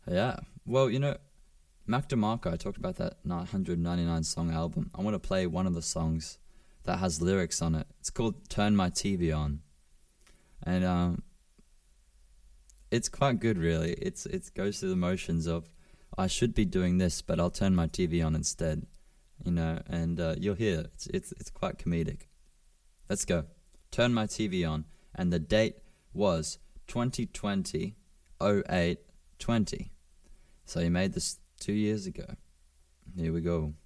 Yeah. Well, Mac DeMarco, I talked about that 199 song album. I want to play one of the songs that has lyrics on it. It's called Turn My TV On. And it's quite good, really. It goes through the motions of I should be doing this, but I'll turn my TV on instead. And you'll hear it's quite comedic. Let's go. Turn my TV on, and the date was 2020 08 20. So he made this 2 years ago. Here we go.